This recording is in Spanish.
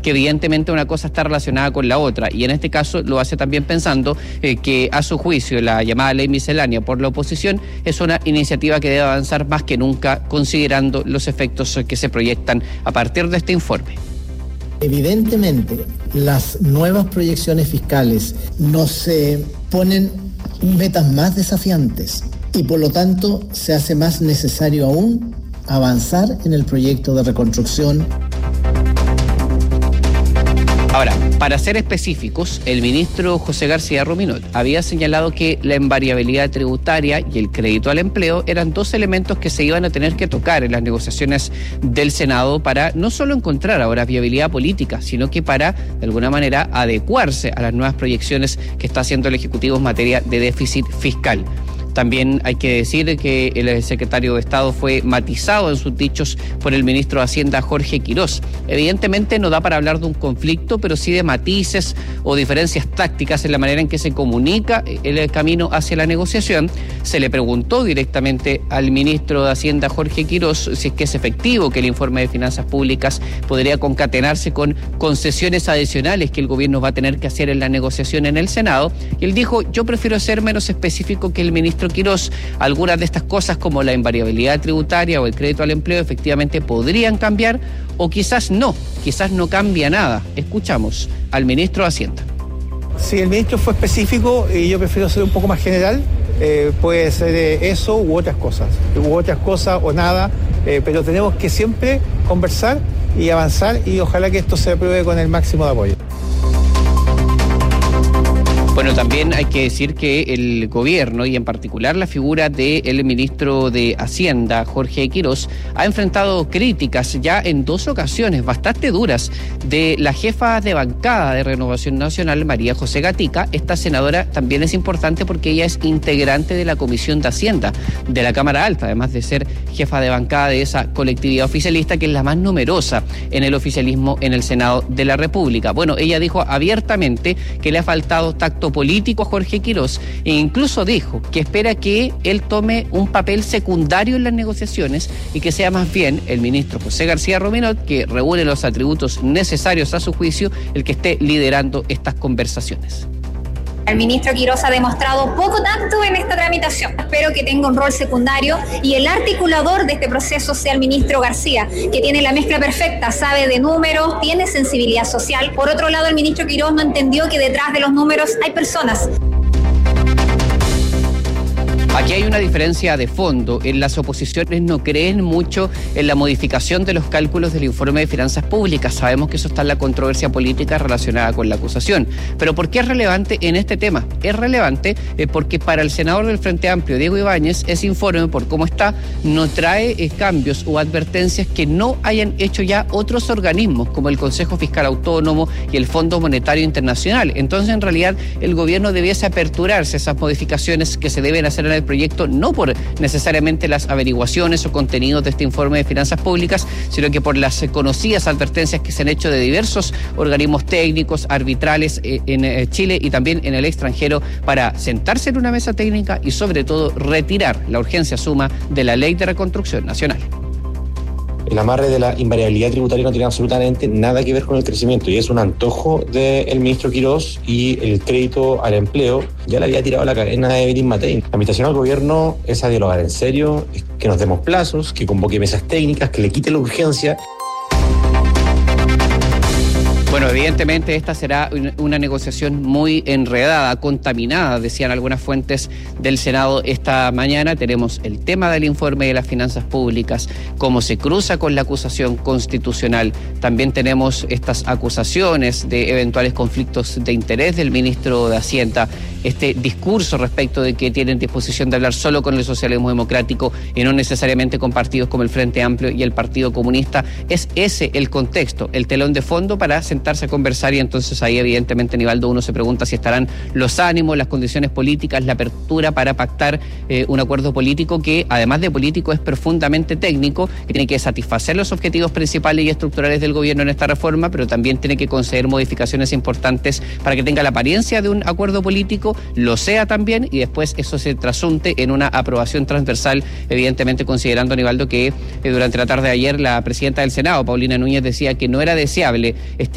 que evidentemente una cosa está relacionada con la otra, y en este caso lo hace también pensando que a su juicio la llamada ley miscelánea por la oposición es una iniciativa que debe avanzar más que nunca, considerando los efectos que se proyectan a partir de este informe. Evidentemente, las nuevas proyecciones fiscales nos ponen metas más desafiantes y por lo tanto se hace más necesario aún avanzar en el proyecto de reconstrucción. Ahora, para ser específicos, el ministro José García Rominot había señalado que la invariabilidad tributaria y el crédito al empleo eran dos elementos que se iban a tener que tocar en las negociaciones del Senado para no solo encontrar ahora viabilidad política, sino que para, de alguna manera, adecuarse a las nuevas proyecciones que está haciendo el Ejecutivo en materia de déficit fiscal. También hay que decir que el secretario de Estado fue matizado en sus dichos por el ministro de Hacienda, Jorge Quirós. Evidentemente no da para hablar de un conflicto, pero sí de matices o diferencias tácticas en la manera en que se comunica el camino hacia la negociación. Se le preguntó directamente al ministro de Hacienda, Jorge Quirós, si es que es efectivo que el informe de finanzas públicas podría concatenarse con concesiones adicionales que el gobierno va a tener que hacer en la negociación en el Senado. Y él dijo: yo prefiero ser menos específico que el ministro Quirós. Algunas de estas cosas, como la invariabilidad tributaria o el crédito al empleo, efectivamente podrían cambiar, o quizás no cambia nada. Escuchamos al ministro de Hacienda. Si el ministro fue específico y yo prefiero ser un poco más general, puede ser eso u otras cosas o nada, pero tenemos que siempre conversar y avanzar, y ojalá que esto se apruebe con el máximo de apoyo. Bueno, también hay que decir que el gobierno, y en particular la figura del ministro de Hacienda, Jorge Quirós, ha enfrentado críticas ya en dos ocasiones bastante duras de la jefa de bancada de Renovación Nacional, María José Gatica. Esta senadora también es importante porque ella es integrante de la Comisión de Hacienda de la Cámara Alta, además de ser jefa de bancada de esa colectividad oficialista que es la más numerosa en el oficialismo en el Senado de la República. Bueno, ella dijo abiertamente que le ha faltado tacto político a Jorge Quirós, e incluso dijo que espera que él tome un papel secundario en las negociaciones y que sea más bien el ministro José García Rominot, que reúne los atributos necesarios a su juicio, el que esté liderando estas conversaciones. El ministro Quirós ha demostrado poco tacto en esta tramitación. Espero que tenga un rol secundario y el articulador de este proceso sea el ministro García, que tiene la mezcla perfecta, sabe de números, tiene sensibilidad social. Por otro lado, el ministro Quirós no entendió que detrás de los números hay personas. Aquí hay una diferencia de fondo. En las oposiciones no creen mucho en la modificación de los cálculos del informe de finanzas públicas. Sabemos que eso está en la controversia política relacionada con la acusación. Pero ¿por qué es relevante en este tema? Es relevante porque para el senador del Frente Amplio, Diego Ibáñez, ese informe, por cómo está, no trae cambios o advertencias que no hayan hecho ya otros organismos, como el Consejo Fiscal Autónomo y el Fondo Monetario Internacional. Entonces, en realidad, el gobierno debiese aperturarse a esas modificaciones que se deben hacer en el proyecto, no por necesariamente las averiguaciones o contenidos de este informe de finanzas públicas, sino que por las conocidas advertencias que se han hecho de diversos organismos técnicos, arbitrales en Chile y también en el extranjero, para sentarse en una mesa técnica y sobre todo retirar la urgencia suma de la Ley de Reconstrucción Nacional. El amarre de la invariabilidad tributaria no tiene absolutamente nada que ver con el crecimiento y es un antojo del ministro Quirós, y el crédito al empleo ya le había tirado la cadena de Evelyn Matei. La invitación al gobierno es a dialogar en serio, es que nos demos plazos, que convoque mesas técnicas, que le quite la urgencia. Bueno, evidentemente esta será una negociación muy enredada, contaminada, decían algunas fuentes del Senado esta mañana. Tenemos el tema del informe de las finanzas públicas, cómo se cruza con la acusación constitucional. También tenemos estas acusaciones de eventuales conflictos de interés del ministro de Hacienda, este discurso respecto de que tienen disposición de hablar solo con el socialismo democrático y no necesariamente con partidos como el Frente Amplio y el Partido Comunista. Es ese el contexto, el telón de fondo para sentarse a conversar, y entonces ahí evidentemente, Nivaldo, uno se pregunta si estarán los ánimos, las condiciones políticas, la apertura para pactar un acuerdo político que, además de político, es profundamente técnico, que tiene que satisfacer los objetivos principales y estructurales del gobierno en esta reforma, pero también tiene que conceder modificaciones importantes para que tenga la apariencia de un acuerdo político, lo sea también, y después eso se trasunte en una aprobación transversal, evidentemente considerando, Nivaldo, que durante la tarde de ayer la presidenta del Senado, Paulina Núñez, decía que no era deseable este